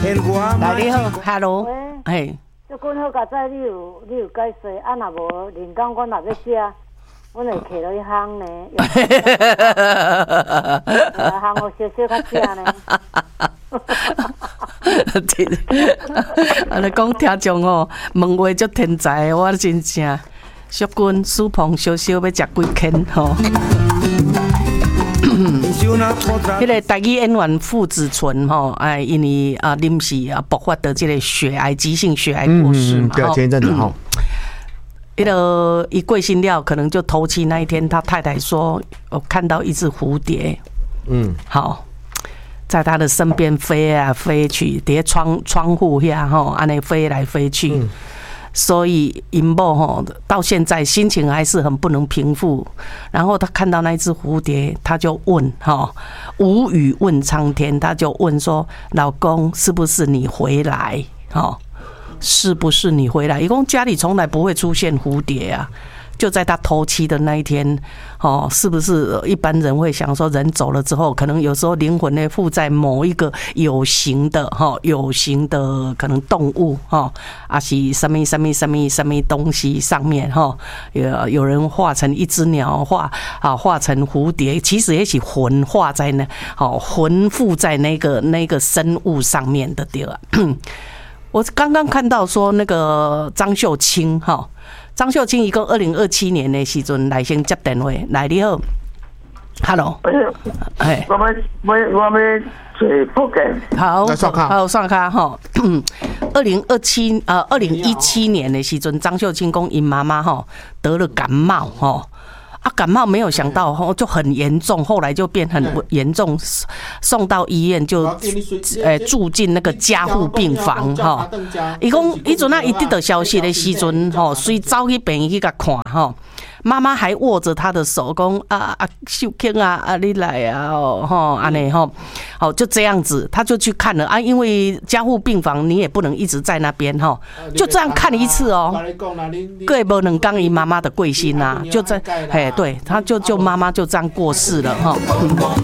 来你好 ，Hello， 嘿。 即阮好佳哉，你有解释，啊若无连讲阮若要写，阮会摕落去烘呢，烘我小小较写呢。 安尼讲听众吼，问话足天才的，我真正淑君苏鹏小小要食几斤吼。迄个台语演员傅子纯吼，哎，因为临时爆发的这个血癌，急性血癌过世嘛。 对，前一阵子吼。 那个一过身了，可能就头七那一天，他太太说，我看到一只蝴蝶，好，在他的身边飞啊飞去，在窗户下吼，安尼飞来飞去。所以因某吼到现在心情还是很不能平复，然后他看到那只蝴蝶，他就问哈，无语问苍天，他就问说：“老公，是不是你回来？哈，是不是你回来？”一共家里从来不会出现蝴蝶啊。就在他头七的那一天，是不是一般人会想说，人走了之后，可能有时候灵魂会附在某一个有形的可能动物啊是什么东西上面有人化成一只鸟，化成蝴蝶，其实也是魂化在那魂附在那个生物上面的对吧？我刚刚看到说那个张秀清张秀清，伊讲2027年的时阵来先接电话，来你好 ，Hello， 我们做福建， 好算卡哈，2017年的时阵，张秀清讲因妈妈得了感冒感冒没有想到就很严重，后来就变很严重，送到医院就住进那个加护病房伊讲伊阵伊得到消息的时阵随走去病院去甲看妈妈还握着他的手，讲秀卿你来安尼就这样子，他就去看了因为加护病房你也不能一直在那边就这样看一次过无2天，伊妈妈的贵心就在对，他就妈妈就这样过世了